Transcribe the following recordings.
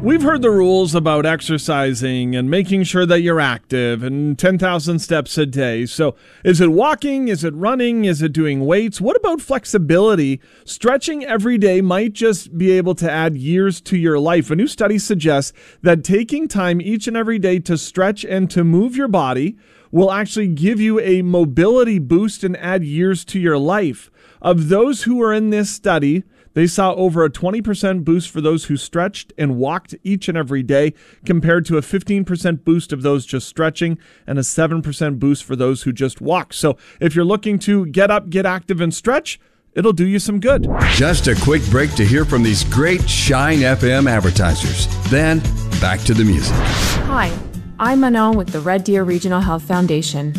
We've heard the rules about exercising and making sure that you're active and 10,000 steps a day. So is it walking? Is it running? Is it doing weights? What about flexibility? Stretching every day might just be able to add years to your life. A new study suggests that taking time each and every day to stretch and to move your body will actually give you a mobility boost and add years to your life. Of those who were in this study, they saw over a 20% boost for those who stretched and walked each and every day, compared to a 15% boost of those just stretching and a 7% boost for those who just walk. So if you're looking to get up, get active, and stretch, it'll do you some good. Just a quick break to hear from these great Shine FM advertisers. Then back to the music. Hi, I'm Manon with the Red Deer Regional Health Foundation.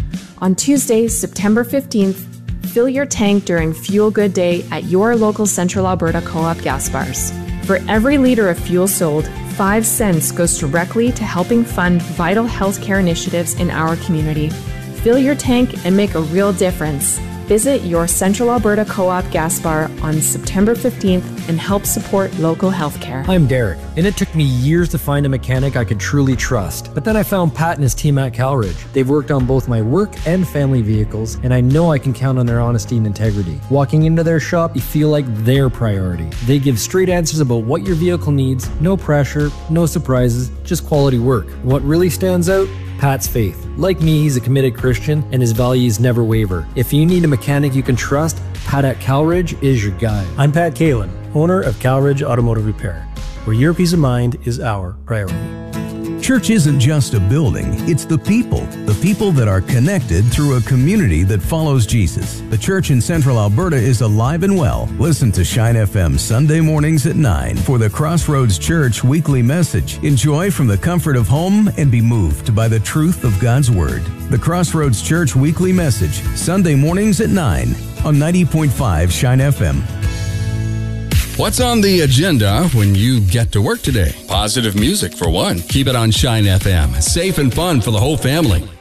On Tuesday, September 15th, fill your tank during Fuel Good Day at your local Central Alberta Co-op gas bars. For every liter of fuel sold, 5 cents goes directly to helping fund vital healthcare initiatives in our community. Fill your tank and make a real difference. Visit your Central Alberta Co-op gas bar on September 15th and help support local healthcare. I'm Derek, and it took me years to find a mechanic I could truly trust. But then I found Pat and his team at Calridge. They've worked on both my work and family vehicles, and I know I can count on their honesty and integrity. Walking into their shop, you feel like their priority. They give straight answers about what your vehicle needs, no pressure, no surprises, just quality work. What really stands out? Pat's faith. Like me, he's a committed Christian, and his values never waver. If you need a mechanic you can trust, Pat at Calridge is your guy. I'm Pat Kalin, owner of Calridge Automotive Repair, where your peace of mind is our priority. Church isn't just a building, it's the people that are connected through a community that follows Jesus. The church in Central Alberta is alive and well. Listen to Shine FM Sunday mornings at 9 for the Crossroads Church weekly message. Enjoy from the comfort of home and be moved by the truth of God's Word. The Crossroads Church weekly message, Sunday mornings at 9 on 90.5 Shine FM. What's on the agenda when you get to work today? Positive music for one. Keep it on Shine FM. Safe and fun for the whole family.